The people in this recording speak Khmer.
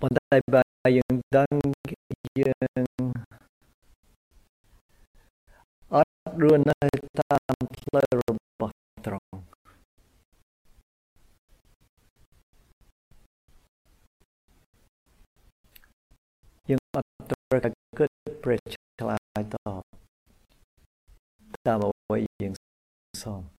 ប៉ុន្តែបើយើងដឹងយើងអត់រស់នៅតាមផ្លូវរបស់ត្រង់យើងអត់ត្រូវតែគិតប្រេះឆ្លាយតបតាមអ្វីយើងសម